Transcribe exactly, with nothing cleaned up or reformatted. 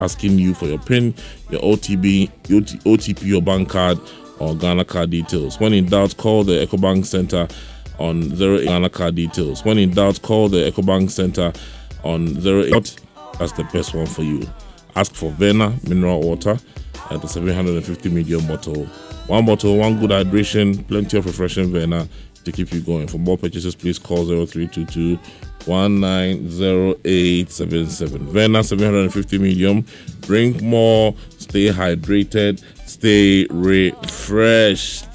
asking you for your PIN, your O T P, O T P, your bank card, or Ghana card details. When in doubt, call the EcoBank Center on zero eight Ghana card details. When in doubt, call the EcoBank Center on zero eight. That's the best one for you. Ask for Vena mineral water at the seven hundred fifty million bottle. One bottle, one good hydration, plenty of refreshing Vena to keep you going. For more purchases, please call zero three two two, one nine zero eight seven seven. Vena seven hundred fifty million. Drink more, stay hydrated, stay refreshed.